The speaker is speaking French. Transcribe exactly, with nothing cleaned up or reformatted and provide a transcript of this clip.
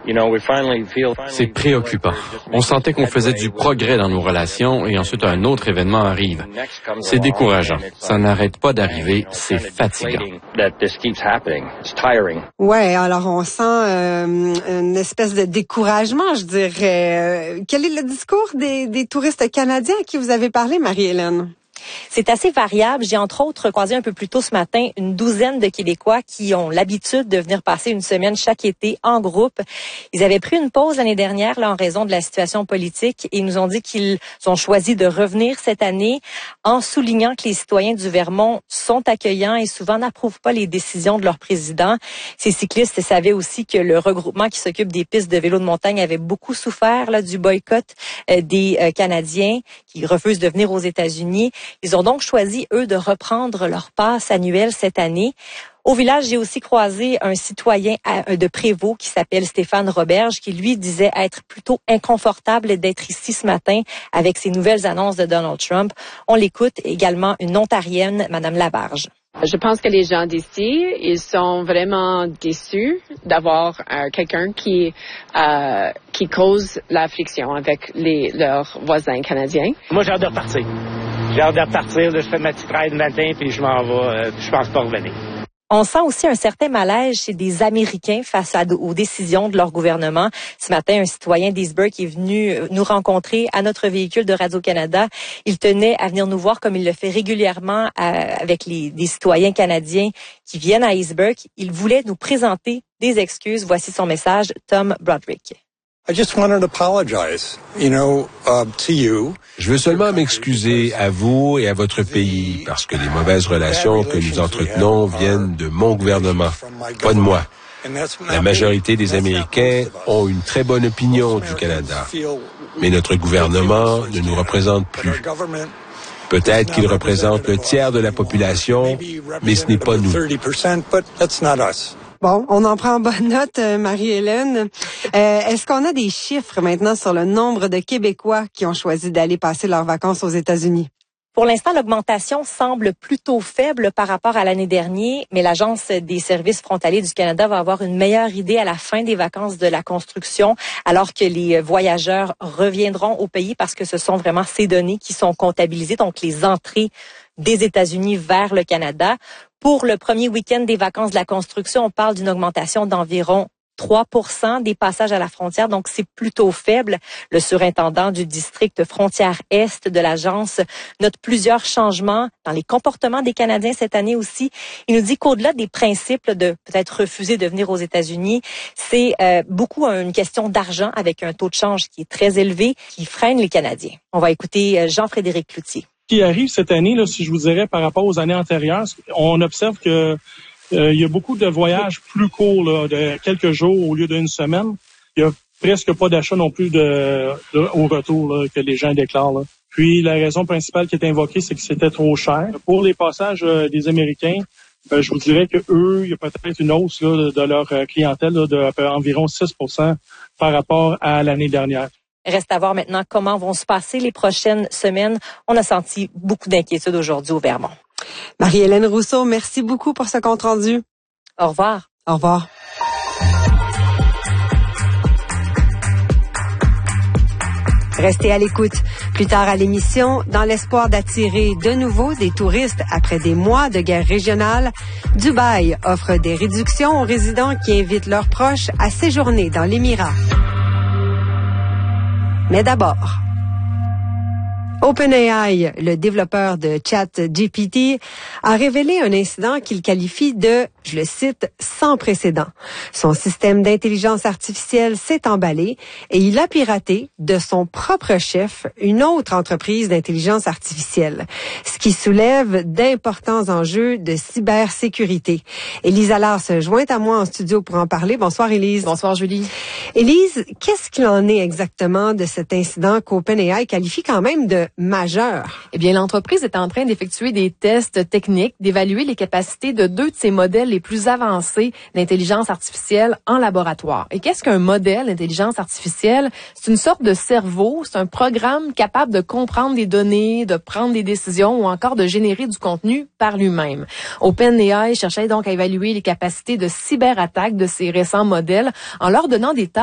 C'est préoccupant. On sentait qu'on faisait du progrès dans nos relations et ensuite un autre événement arrive. C'est décourageant. Ça n'arrête pas d'arriver. C'est fatigant. Ouais, alors on sent euh, une espèce de découragement, je dirais. Quel est le discours des, des touristes canadiens à qui vous avez parlé, Marie-Hélène? C'est assez variable. J'ai entre autres croisé un peu plus tôt ce matin une douzaine de Québécois qui ont l'habitude de venir passer une semaine chaque été en groupe. Ils avaient pris une pause l'année dernière là, en raison de la situation politique et ils nous ont dit qu'ils ont choisi de revenir cette année en soulignant que les citoyens du Vermont sont accueillants et souvent n'approuvent pas les décisions de leur président. Ces cyclistes savaient aussi que le regroupement qui s'occupe des pistes de vélo de montagne avait beaucoup souffert là, du boycott euh, des euh, Canadiens qui refusent de venir aux États-Unis. Ils ont donc choisi, eux, de reprendre leur passe annuelle cette année. Au village, j'ai aussi croisé un citoyen de Prévost qui s'appelle Stéphane Roberge, qui lui disait être plutôt inconfortable d'être ici ce matin avec ces nouvelles annonces de Donald Trump. On l'écoute également une Ontarienne, Madame Labarge. Je pense que les gens d'ici, ils sont vraiment déçus d'avoir euh, quelqu'un qui euh, qui cause l'affliction avec les, leurs voisins canadiens. Moi, j'ai hâte de repartir. J'ai hâte de repartir. Là, je fais ma petite ride le matin, puis je m'en vais. Euh, je pense pas revenir. On sent aussi un certain malaise chez des Américains face à, aux décisions de leur gouvernement. Ce matin, un citoyen d'Eastburg est venu nous rencontrer à notre véhicule de Radio-Canada. Il tenait à venir nous voir comme il le fait régulièrement à, avec les, des citoyens canadiens qui viennent à Eastburg. Il voulait nous présenter des excuses. Voici son message, Tom Broderick. I just wanted to apologize, you know, uh, to you. Je veux seulement m'excuser à vous et à votre pays parce que les mauvaises relations que nous entretenons viennent de mon gouvernement, pas de moi. La majorité des Américains ont une très bonne opinion du Canada, mais notre gouvernement ne nous représente plus. Peut-être qu'il représente le tiers de la population, mais ce n'est pas nous. Bon, on en prend bonne note, Marie-Hélène. Euh, est-ce qu'on a des chiffres maintenant sur le nombre de Québécois qui ont choisi d'aller passer leurs vacances aux États-Unis? Pour l'instant, l'augmentation semble plutôt faible par rapport à l'année dernière, mais l'Agence des services frontaliers du Canada va avoir une meilleure idée à la fin des vacances de la construction, alors que les voyageurs reviendront au pays parce que ce sont vraiment ces données qui sont comptabilisées, donc les entrées des États-Unis vers le Canada. Pour le premier week-end des vacances de la construction, on parle d'une augmentation d'environ trois pour cent des passages à la frontière, donc c'est plutôt faible. Le surintendant du district frontière Est de l'agence note plusieurs changements dans les comportements des Canadiens cette année aussi. Il nous dit qu'au-delà des principes de peut-être refuser de venir aux États-Unis, c'est euh, beaucoup une question d'argent avec un taux de change qui est très élevé qui freine les Canadiens. On va écouter Jean-Frédéric Cloutier. Ce qui arrive cette année, là, si je vous dirais par rapport aux années antérieures, on observe que euh, il y a beaucoup de voyages plus courts, là, de quelques jours au lieu d'une semaine. Il y a presque pas d'achat non plus de, de au retour là, que les gens déclarent. Là. Puis la raison principale qui est invoquée, c'est que c'était trop cher. Pour les passages euh, des Américains, euh, je vous dirais que eux, il y a peut-être une hausse là, de leur clientèle là, de euh, environ six pour cent par rapport à l'année dernière. Reste à voir maintenant comment vont se passer les prochaines semaines. On a senti beaucoup d'inquiétude aujourd'hui au Vermont. Marie-Hélène Rousseau, merci beaucoup pour ce compte-rendu. Au revoir. Au revoir. Restez à l'écoute. Plus tard à l'émission, dans l'espoir d'attirer de nouveau des touristes après des mois de guerre régionale, Dubaï offre des réductions aux résidents qui invitent leurs proches à séjourner dans l'Émirat. Mais d'abord, OpenAI, le développeur de ChatGPT, a révélé un incident qu'il qualifie de, je le cite, sans précédent. Son système d'intelligence artificielle s'est emballé et il a piraté de son propre chef une autre entreprise d'intelligence artificielle, ce qui soulève d'importants enjeux de cybersécurité. Élise Allard se joint à moi en studio pour en parler. Bonsoir Élise. Bonsoir Julie. Élise, qu'est-ce qu'il en est exactement de cet incident qu'OpenAI qualifie quand même de majeur? Eh bien, l'entreprise est en train d'effectuer des tests techniques, d'évaluer les capacités de deux de ses modèles les plus avancés d'intelligence artificielle en laboratoire. Et qu'est-ce qu'un modèle d'intelligence artificielle? C'est une sorte de cerveau, c'est un programme capable de comprendre des données, de prendre des décisions ou encore de générer du contenu par lui-même. OpenAI cherchait donc à évaluer les capacités de cyberattaque de ces récents modèles en leur donnant des tâches